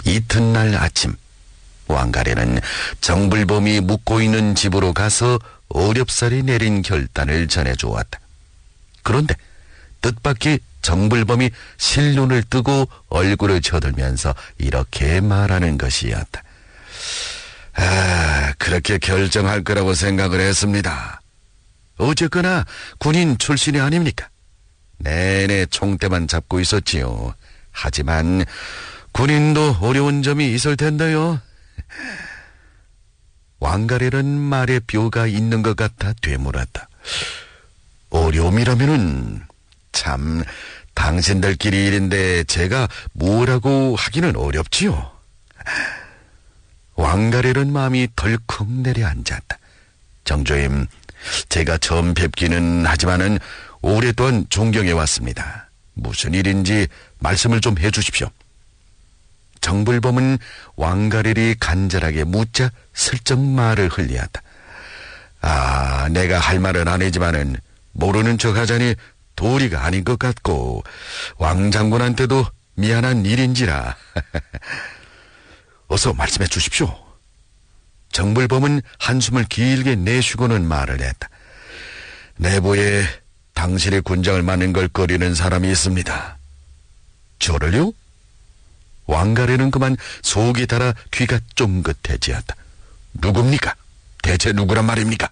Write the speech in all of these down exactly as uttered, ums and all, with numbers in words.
이튿날 아침, 왕가래는 정불범이 묵고 있는 집으로 가서 어렵사리 내린 결단을 전해주었다. 그런데 뜻밖의 정불범이 실눈을 뜨고 얼굴을 쳐들면서 이렇게 말하는 것이었다. 아, 그렇게 결정할 거라고 생각을 했습니다. 어쨌거나 군인 출신이 아닙니까? 내내 총대만 잡고 있었지요. 하지만 군인도 어려운 점이 있을 텐데요. 왕가래는 말에 뼈가 있는 것 같아 되물었다. 어려움이라면은 참 당신들끼리 일인데 제가 뭐라고 하기는 어렵지요. 왕가래는 마음이 덜컥 내려앉았다. 정조임, 제가 처음 뵙기는 하지만은 오랫동안 존경해왔습니다. 무슨 일인지 말씀을 좀 해주십시오. 정불범은 왕가래리 간절하게 묻자 슬쩍 말을 흘리었다. 아, 내가 할 말은 아니지만은 모르는 척 하자니 도리가 아닌 것 같고 왕 장군한테도 미안한 일인지라. 어서 말씀해 주십시오. 정불범은 한숨을 길게 내쉬고는 말을 했다. 내부에 당신의 군장을 맞는 걸 꺼리는 사람이 있습니다. 저를요? 왕가래는 그만 속이 달아 귀가 쫑긋해지었다. 누굽니까? 대체 누구란 말입니까?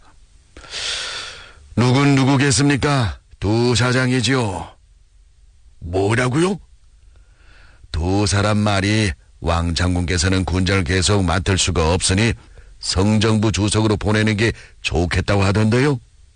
누군 누구겠습니까? 두 사장이지요. 뭐라고요? 두 사람 말이 왕 장군께서는 군장을 계속 맡을 수가 없으니 성정부 주석으로 보내는 게 좋겠다고 하던데요.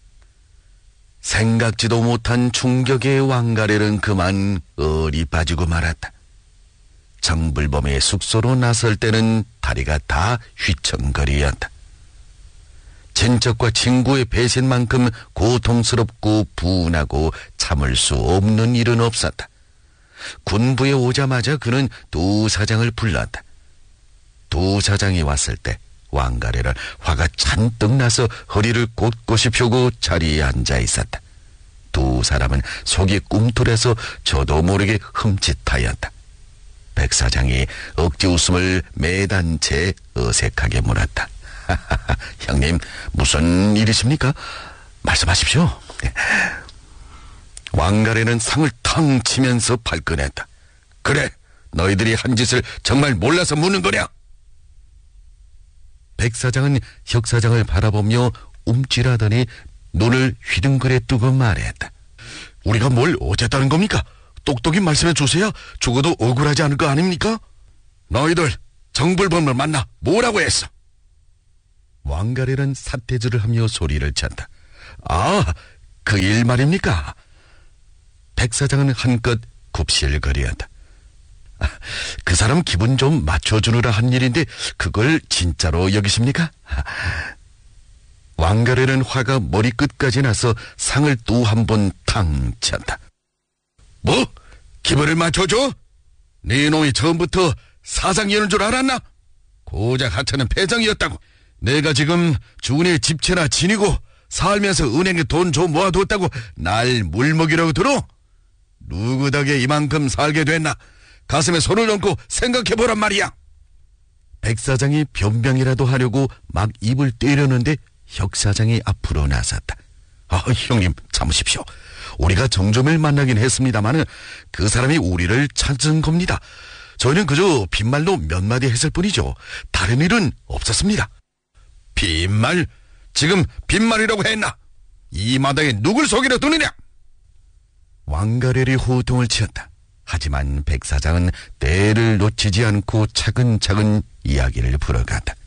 생각지도 못한 충격에 왕가래는 그만 얼이 빠지고 말았다. 정불범의 숙소로 나설 때는 다리가 다 휘청거리었다. 친척과 친구의 배신만큼 고통스럽고 분하고 참을 수 없는 일은 없었다. 군부에 오자마자 그는 두 사장을 불렀다. 두 사장이 왔을 때 왕가래는 화가 잔뜩 나서 허리를 꼿꼿이 펴고 자리에 앉아 있었다. 두 사람은 속이 꿈틀해서 저도 모르게 흠칫하였다. 백 사장이 억지 웃음을 매단 채 어색하게 물었다. 형님, 무슨 일이십니까? 말씀하십시오. 왕가래는 상을 탕 치면서 발끈했다. 그래, 너희들이 한 짓을 정말 몰라서 묻는 거냐? 백 사장은 혁 사장을 바라보며 움찔하더니 눈을 휘둥그레 뜨고 말했다. 우리가 뭘 어쨌다는 겁니까? 똑똑히 말씀해 주세요. 죽어도 억울하지 않을 거 아닙니까? 너희들 정불범을 만나 뭐라고 했어? 왕가래는 사태질을 하며 소리를 쳤다. 아, 그 일 말입니까? 백 사장은 한껏 굽실거리었다. 아, 그 사람 기분 좀 맞춰주느라 한 일인데 그걸 진짜로 여기십니까? 왕가래는 화가 머리끝까지 나서 상을 또 한 번 탕 쳤다. 뭐? 기분을 맞춰줘? 네 놈이 처음부터 사상이었는 줄 알았나? 고작 하찮은 패장이었다고. 내가 지금 주군의 집채나 지니고 살면서 은행에 돈 좀 모아뒀다고 날 물먹이라고 들어? 누구 덕에 이만큼 살게 됐나? 가슴에 손을 얹고 생각해보란 말이야. 백 사장이 변명이라도 하려고 막 입을 때렸는데 혁 사장이 앞으로 나섰다. 아, 형님 참으십시오. 우리가 정점을 만나긴 했습니다마는 그 사람이 우리를 찾은 겁니다. 저희는 그저 빈말로 몇 마디 했을 뿐이죠. 다른 일은 없었습니다. 빈말? 지금 빈말이라고 했나? 이 마당에 누굴 속이려 드느냐? 왕가래리 호통을 치었다. 하지만 백 사장은 때를 놓치지 않고 차근차근 이야기를 풀어갔다.